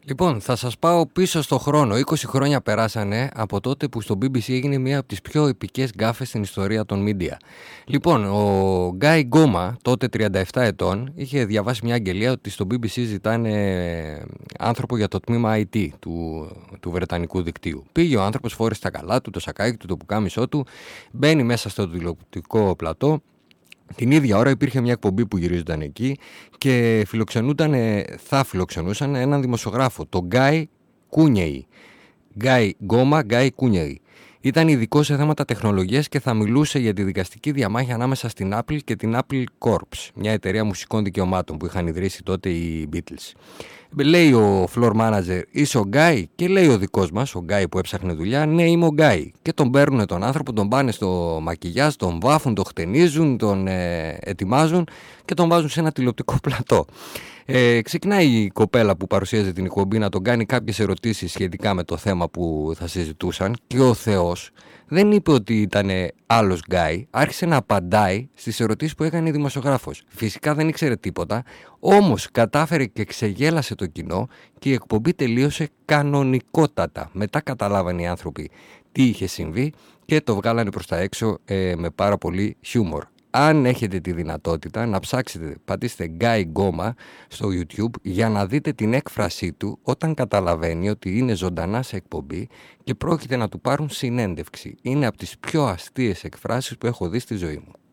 Λοιπόν, θα σας πάω πίσω στο χρόνο. 20 χρόνια περάσανε από τότε που στο BBC έγινε μία από τις πιο επικές γκάφες στην ιστορία των media. Λοιπόν, ο Γκάι Γκόμα, τότε 37 ετών, είχε διαβάσει μια αγγελία ότι στο BBC ζητάνε άνθρωπο για το τμήμα IT του βρετανικού δικτύου. Πήγε ο άνθρωπος, φόρεσε τα καλά του, το σακάκι του, το πουκάμισό του, μπαίνει μέσα στο τηλεοπτικό πλατό. Την ίδια ώρα υπήρχε μια εκπομπή που γυρίζονταν εκεί και θα φιλοξενούσαν έναν δημοσιογράφο, τον Γκάι Κούνιεϊ. Γκάι Γκόμα, Γκάι Κούνιεϊ. Ήταν ειδικό σε θέματα τεχνολογίας και θα μιλούσε για τη δικαστική διαμάχη ανάμεσα στην Apple και την Apple Corps, μια εταιρεία μουσικών δικαιωμάτων που είχαν ιδρύσει τότε οι Beatles. Λέει ο floor manager, είσαι ο Γκάι? Και λέει ο δικός μας, ο Γκάι που έψαχνε δουλειά, ναι, είμαι ο Γκάι. Και τον παίρνουν τον άνθρωπο, τον πάνε στο μακιγιάζ, τον βάφουν, τον χτενίζουν, τον ετοιμάζουν και τον βάζουν σε ένα τηλεοπτικό πλατό. Ξεκινάει η κοπέλα που παρουσίαζε την εκπομπή να τον κάνει κάποιες ερωτήσεις σχετικά με το θέμα που θα συζητούσαν και ο Θεός δεν είπε ότι ήταν άλλος Γκάι, άρχισε να απαντάει στις ερωτήσεις που έκανε η δημοσιογράφος. Φυσικά δεν ήξερε τίποτα, όμως κατάφερε και ξεγέλασε το κοινό και η εκπομπή τελείωσε κανονικότατα. Μετά καταλάβανε οι άνθρωποι τι είχε συμβεί και το βγάλανε προς τα έξω με πάρα πολύ χιούμορ. Αν έχετε τη δυνατότητα να ψάξετε, πατήστε Γκάι Γκόμα στο YouTube για να δείτε την έκφρασή του όταν καταλαβαίνει ότι είναι ζωντανά σε εκπομπή και πρόκειται να του πάρουν συνέντευξη. Είναι από τις πιο αστείες εκφράσεις που έχω δει στη ζωή μου.